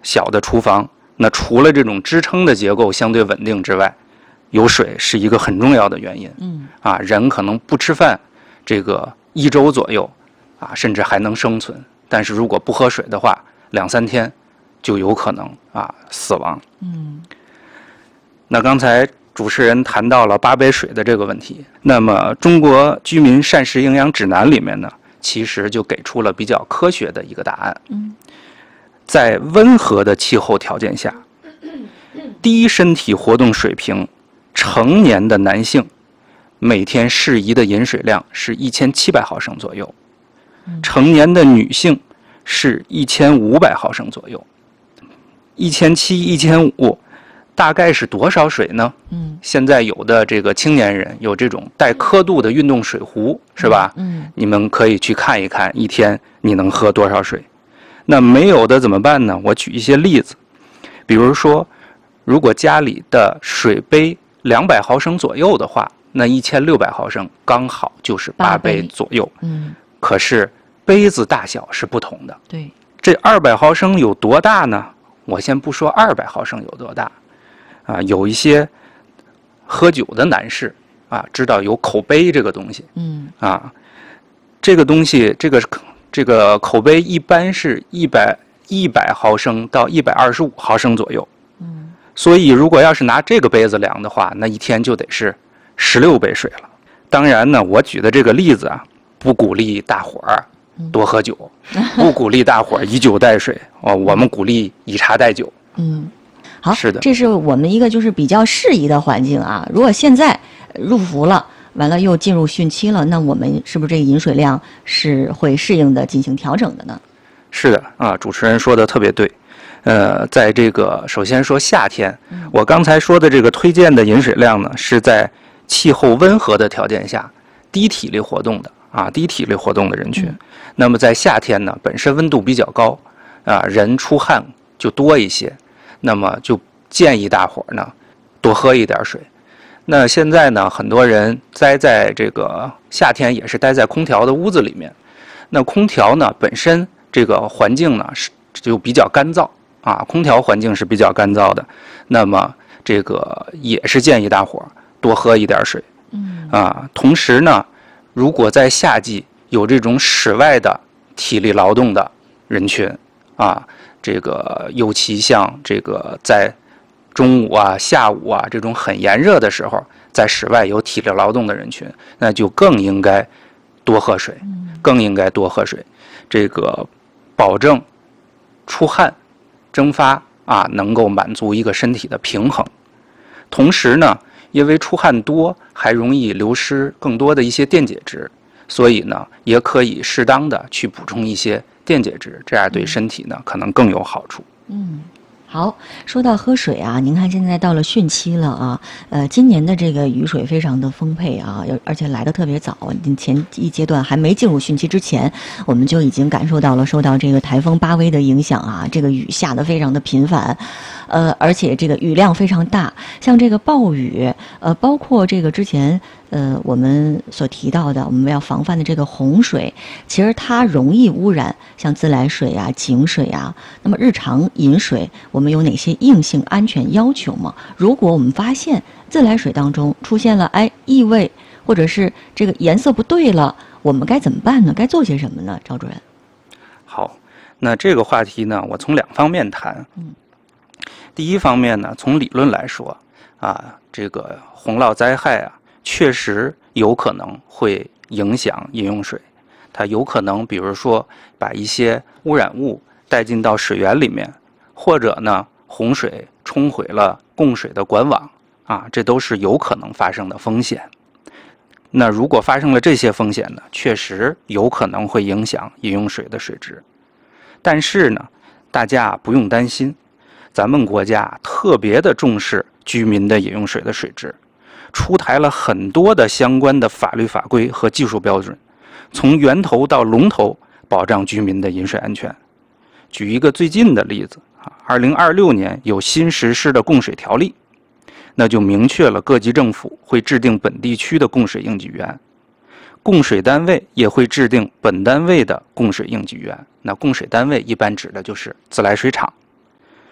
小的厨房，那除了这种支撑的结构相对稳定之外，有水是一个很重要的原因。人可能不吃饭，这个1周左右，甚至还能生存。但是如果不喝水的话，2-3天就有可能死亡。那刚才主持人谈到了8杯水的这个问题，那么中国居民膳食营养指南里面呢，其实就给出了比较科学的一个答案。在温和的气候条件下，低身体活动水平成年的男性每天适宜的饮水量是1700毫升左右，成年的女性是1500毫升左右。1700、1500大概是多少水呢？现在有的这个青年人有这种带刻度的运动水壶，是吧？你们可以去看一看，一天你能喝多少水。那没有的怎么办呢？我举一些例子，比如说，如果家里的水杯200毫升左右的话，那1600毫升刚好就是8杯左右。可是杯子大小是不同的。 对， 这200毫升有多大呢？我先不说200毫升有多大，有一些喝酒的男士知道有口杯这个东西。这个东西，这个口杯一般是100毫升到125毫升左右。所以如果要是拿这个杯子量的话，那一天就得是16杯水了。当然呢，我举的这个例子不鼓励大伙儿多喝酒，不鼓励大伙儿以酒代水，我们鼓励以茶代酒。 好， 是的， 这是我们一个就是比较适宜的环境啊。如果现在入伏了，完了又进入汛期了，那我们是不是这个饮水量是会适应的进行调整的呢？ 是的主持人说的特别对。在这个首先说夏天，我刚才说的这个推荐的饮水量呢，是在气候温和的条件下，低体力活动的人群。那么在夏天呢，本身温度比较高，人出汗就多一些，那么就建议大伙儿呢多喝一点水。那现在呢，很多人待在这个夏天也是待在空调的屋子里面，那空调呢本身这个环境呢就比较干燥空调环境是比较干燥的，那么这个也是建议大伙儿多喝一点水。同时呢，如果在夏季有这种室外的体力劳动的人群这个尤其像这个在中午下午这种很炎热的时候，在室外有体力劳动的人群，那就更应该多喝水，这个保证出汗蒸发能够满足一个身体的平衡。同时呢，因为出汗多还容易流失更多的一些电解质，所以呢也可以适当的去补充一些电解质，这样对身体呢可能更有好处。 好，说到喝水您看现在到了汛期了今年的这个雨水非常的丰沛而且来得特别早。前一阶段还没进入汛期之前，我们就已经感受到了受到这个台风巴威的影响这个雨下得非常的频繁，而且这个雨量非常大，像这个暴雨，包括这个之前我们所提到的我们要防范的这个洪水，其实它容易污染像自来水井水那么日常饮水我们有哪些硬性安全要求吗？如果我们发现自来水当中出现了异味，或者是这个颜色不对了，我们该怎么办呢？该做些什么呢？赵主任。 好，那这个话题呢，我从2方面谈。第一方面呢，从理论来说这个洪涝灾害确实有可能会影响饮用水，它有可能比如说把一些污染物带进到水源里面，或者呢洪水冲毁了供水的管网这都是有可能发生的风险。那如果发生了这些风险呢，确实有可能会影响饮用水的水质。但是呢，大家不用担心，咱们国家特别的重视居民的饮用水的水质，出台了很多的相关的法律法规和技术标准，从源头到龙头保障居民的饮水安全。举一个最近的例子，2026年有新实施的供水条例，那就明确了各级政府会制定本地区的供水应急预案，供水单位也会制定本单位的供水应急预案。那供水单位一般指的就是自来水厂。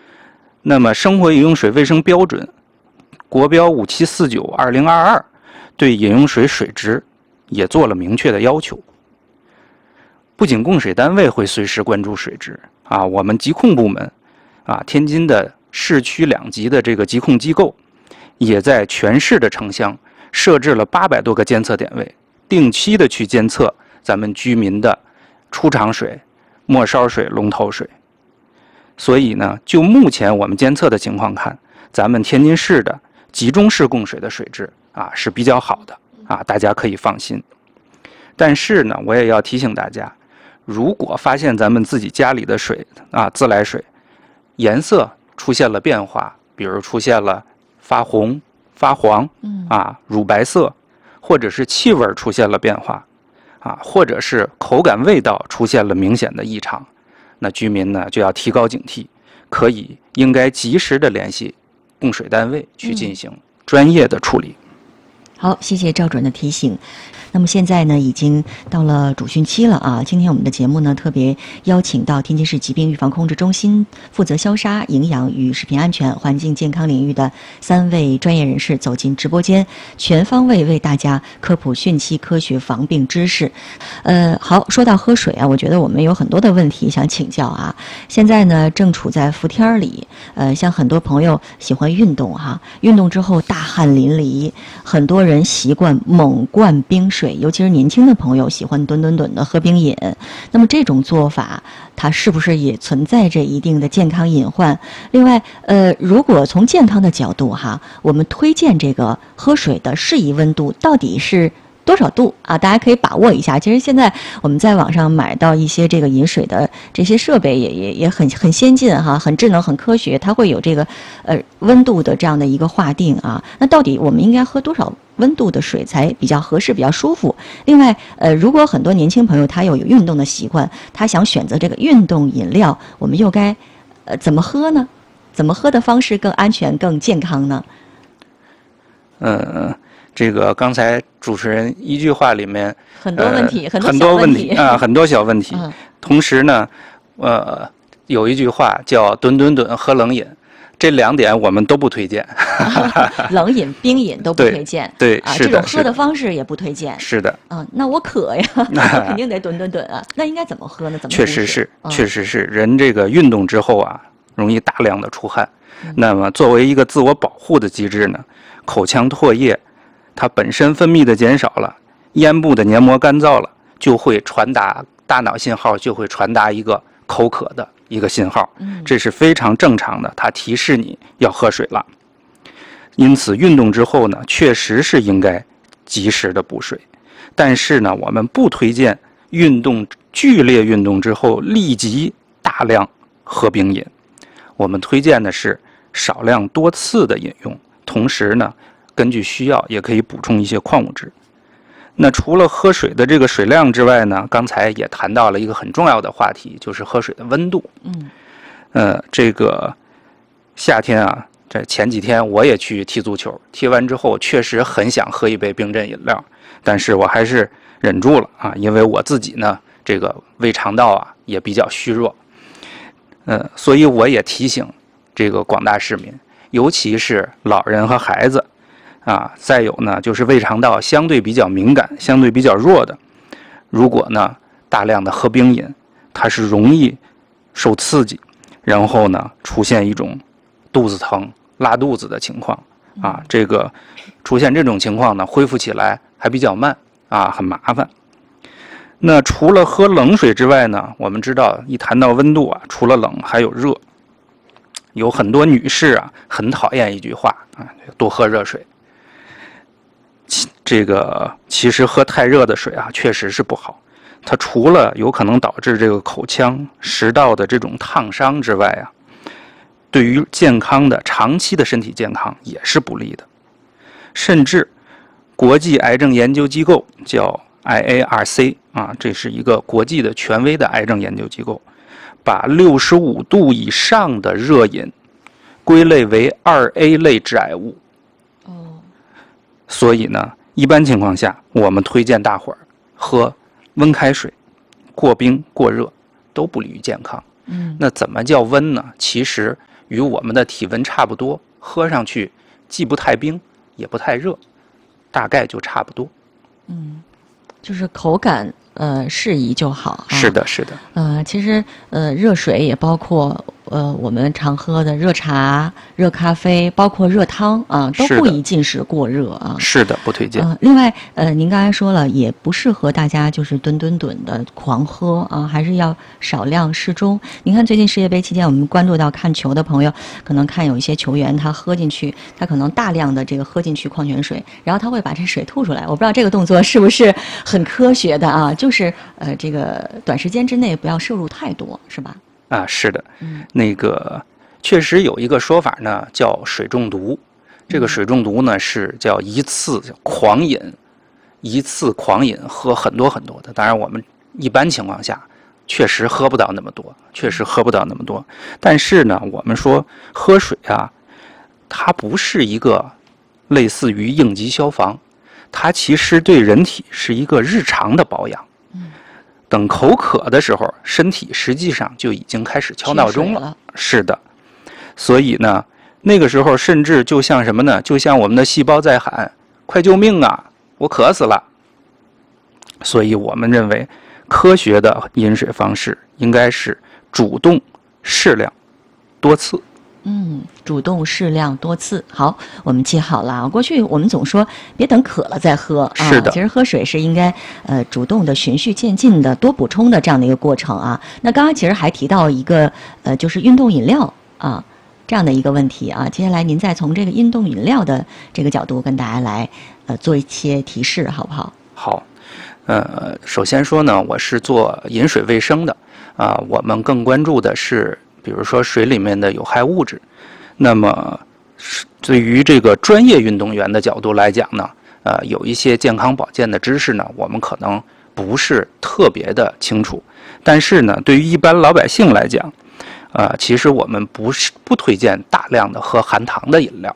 那么生活饮用水卫生标准国标5749/2022对饮用水水质也做了明确的要求。不仅供水单位会随时关注水质啊，我们疾控部门啊，天津的市区2级的这个疾控机构也在全市的城乡设置了800多个监测点位，定期的去监测咱们居民的出厂水、末梢水、龙头水。所以呢，就目前我们监测的情况看，咱们天津市的集中式供水的水质啊是比较好的啊，大家可以放心。但是呢，我也要提醒大家，如果发现咱们自己家里的水啊，自来水颜色出现了变化，比如出现了发红、发黄啊、乳白色，或者是气味出现了变化啊，或者是口感味道出现了明显的异常，那居民呢就要提高警惕，应该及时的联系供水单位去进行专业的处理。 好，谢谢赵主任的提醒。那么现在呢，已经到了主汛期了啊。今天我们的节目呢，特别邀请到天津市疾病预防控制中心负责消杀、营养与食品安全、环境健康领域的3位专业人士走进直播间，全方位为大家科普汛期科学防病知识。好，说到喝水啊，我觉得我们有很多的问题想请教啊。现在呢，正处在伏天里，像很多朋友喜欢运动哈，运动之后大汗淋漓，很多人习惯猛灌冰水，尤其是年轻的朋友喜欢吨的喝冰饮。那么这种做法，它是不是也存在着一定的健康隐患？另外，如果从健康的角度哈，我们推荐这个喝水的适宜温度到底是多少度啊？大家可以把握一下。其实现在我们在网上买到一些这个饮水的这些设备也很先进哈，很智能、很科学，它会有这个温度的这样的一个划定啊。那到底我们应该喝多少温度的水才比较合适、比较舒服？另外，如果很多年轻朋友他有运动的习惯，他想选择这个运动饮料，我们又该怎么喝呢？怎么喝的方式更安全、更健康呢？ 这个刚才主持人一句话里面很多问题， 很多问题啊，很多小问题。同时呢，有一句话叫“吨喝冷饮”，这2点我们都不推荐。 冷饮、冰饮都不推荐。 对， 啊， 是的， 这种喝的方式也不推荐。 是的。 那我渴呀，我肯定得吨啊。那应该怎么喝呢？怎么？ 确实是，人这个运动之后啊，容易大量的出汗。那么作为一个自我保护的机制呢，口腔唾液它本身分泌的减少了，咽部的黏膜干燥了，就会传达大脑信号，就会传达一个口渴的一个信号，这是非常正常的，它提示你要喝水了。因此运动之后呢，确实是应该及时的补水，但是呢，我们不推荐剧烈运动之后立即大量喝冰饮，我们推荐的是少量多次的饮用，同时呢，根据需要也可以补充一些矿物质。那除了喝水的这个水量之外呢，刚才也谈到了一个很重要的话题，就是喝水的温度。这个夏天啊，这前几天我也去踢足球，踢完之后确实很想喝一杯冰镇饮料，但是我还是忍住了啊，因为我自己呢，这个胃肠道啊也比较虚弱。所以我也提醒这个广大市民，尤其是老人和孩子。再有呢，就是胃肠道相对比较敏感、相对比较弱的，如果呢大量的喝冰饮，它是容易受刺激，然后呢出现一种肚子疼、拉肚子的情况这个出现这种情况呢，恢复起来还比较慢很麻烦。那除了喝冷水之外呢，我们知道一谈到温度除了冷还有热，有很多女士很讨厌一句话多喝热水。这个其实喝太热的水确实是不好，它除了有可能导致这个口腔、食道的这种烫伤之外对于健康的长期的身体健康也是不利的。甚至国际癌症研究机构叫 IARC 这是一个国际的权威的癌症研究机构，把65度以上的热饮归类为2A 类致癌物。所以呢，一般情况下，我们推荐大伙儿喝温开水，过冰过热都不利于健康。那怎么叫温呢？其实与我们的体温差不多，喝上去既不太冰也不太热，大概就差不多。 就是口感适宜就好。 是的，是的。 其实热水也包括我们常喝的热茶、热咖啡，包括热汤啊，都不宜进食过热啊。 是的，不推荐。 另外您刚才说了，也不适合大家就是吨的狂喝啊，还是要少量适中。您看最近世界杯期间，我们关注到看球的朋友，可能看有一些球员他喝进去，他可能大量的这个喝进去矿泉水，然后他会把这水吐出来。我不知道这个动作是不是很科学的啊？就是这个短时间之内不要摄入太多，是吧？ 是的，那个确实有一个说法呢，叫水中毒。这个水中毒呢是叫一次狂饮喝很多的。当然，我们一般情况下确实喝不到那么多。但是呢，我们说喝水啊，它不是一个类似于应急消防，它其实对人体是一个日常的保养。等口渴的时候，身体实际上就已经开始敲闹钟了。是的，所以呢，那个时候甚至就像什么呢？就像我们的细胞在喊：“快救命啊！我渴死了。”所以我们认为，科学的饮水方式应该是主动、适量、多次。 主动适量多次。好，我们记好了。过去我们总说别等渴了再喝啊， 是的。 其实喝水是应该主动的、循序渐进的、多补充的这样的一个过程啊。那刚刚其实还提到一个就是运动饮料啊这样的一个问题啊。接下来您再从这个运动饮料的这个角度跟大家来做一些提示，好不好？ 好。首先说呢，我是做饮水卫生的我们更关注的是，比如说水里面的有害物质。那么对于这个专业运动员的角度来讲呢，有一些健康保健的知识呢，我们可能不是特别的清楚。但是呢，对于一般老百姓来讲，其实我们不推荐大量的喝含糖的饮料。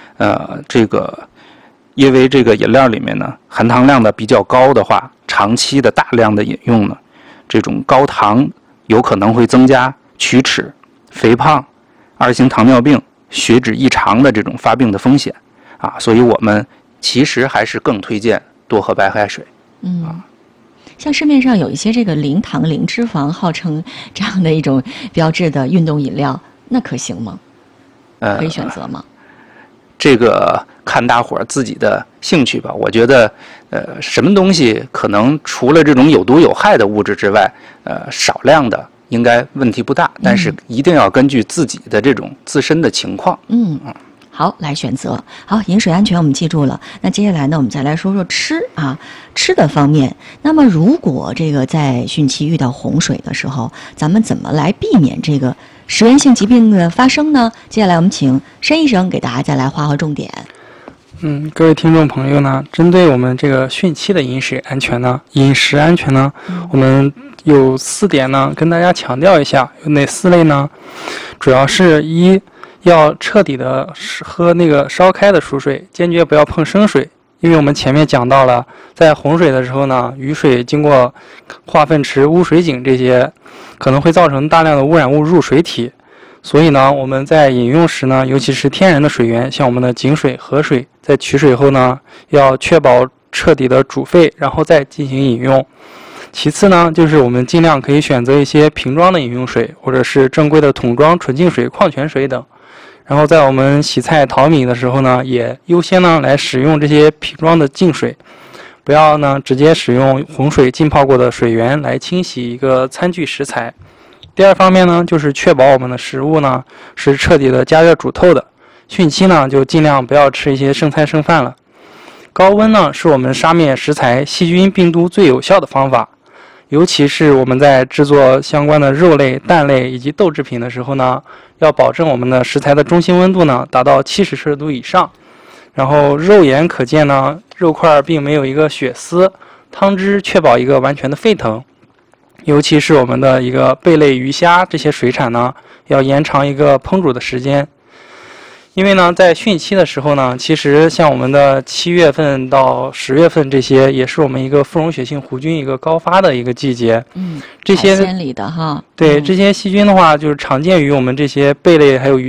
因为这个饮料里面呢，含糖量的比较高的话，长期的大量的饮用呢，这种高糖有可能会增加龋齿、肥胖、2型糖尿病、血脂异常的这种发病的风险所以我们其实还是更推荐多喝白开水。 像市面上有一些这个零糖零脂肪号称这样的一种标志的运动饮料，那可行吗？可以选择吗？ 这个看大伙儿自己的兴趣吧。我觉得什么东西可能除了这种有毒有害的物质之外，少量的应该问题不大，但是一定要根据自己的这种自身的情况。 好，来选择。好，饮水安全我们记住了。那接下来呢，我们再来说说吃的方面。那么如果这个在汛期遇到洪水的时候，咱们怎么来避免这个食源性疾病的发生呢？接下来我们请申医生给大家再来划重点。 各位听众朋友呢，针对我们这个汛期的饮食安全呢，我们有4点呢，跟大家强调一下。有哪4类呢？主要是要彻底的喝那个烧开的熟水，坚决不要碰生水。因为我们前面讲到了，在洪水的时候呢，雨水经过化粪池、污水井这些，可能会造成大量的污染物入水体。所以呢，我们在饮用时呢，尤其是天然的水源，像我们的井水、河水，在取水后呢，要确保彻底的煮沸，然后再进行饮用。其次呢，就是我们尽量可以选择一些瓶装的饮用水，或者是正规的桶装纯净水、矿泉水等。然后在我们洗菜淘米的时候呢，也优先呢来使用这些瓶装的净水，不要呢直接使用洪水浸泡过的水源来清洗一个餐具食材。第二方面呢，就是确保我们的食物呢是彻底的加热煮透的。汛期呢，就尽量不要吃一些剩菜剩饭了。高温呢，是我们杀灭食材细菌病毒最有效的方法。尤其是我们在制作相关的肉类、蛋类以及豆制品的时候呢，要保证我们的食材的中心温度呢达到70摄氏度以上。然后肉眼可见呢，肉块并没有一个血丝，汤汁确保一个完全的沸腾。尤其是我们的一个贝类、鱼虾这些水产呢，要延长一个烹煮的时间。因为呢，在汛期的时候呢，其实像我们的7月份到10月份这些，也是我们一个富溶血性弧菌一个高发的一个季节。这些海鲜里的哈， 对这些细菌的话，就是常见于我们这些贝类还有鱼